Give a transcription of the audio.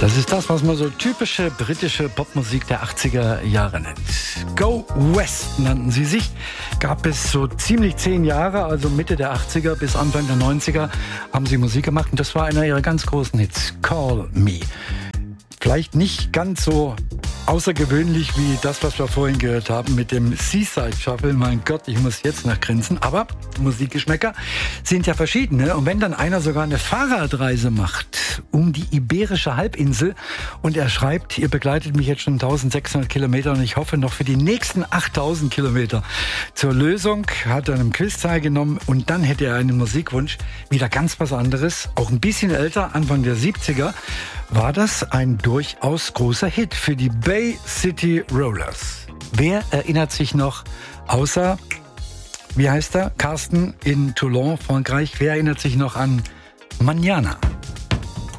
Das ist das, was man so typische britische Popmusik der 80er Jahre nennt. Go West nannten sie sich. Gab es so ziemlich 10 Jahre, also Mitte der 80er bis Anfang der 90er, haben sie Musik gemacht. Und das war einer ihrer ganz großen Hits, Call Me. Vielleicht nicht ganz so außergewöhnlich wie das, was wir vorhin gehört haben mit dem Seaside Shuffle. Mein Gott, ich muss jetzt nachgrinsen. Aber Musikgeschmäcker sind ja verschiedene. Und wenn dann einer sogar eine Fahrradreise macht um die Iberische Halbinsel und er schreibt, ihr begleitet mich jetzt schon 1600 Kilometer und ich hoffe noch für die nächsten 8000 Kilometer. Zur Lösung hat er einem Quiz teilgenommen und dann hätte er einen Musikwunsch, wieder ganz was anderes, auch ein bisschen älter, Anfang der 70er. War das ein durchaus großer Hit für die Bay City Rollers. Wer erinnert sich noch, außer, wie heißt er, Carsten in Toulon, Frankreich, wer erinnert sich noch an Mañana?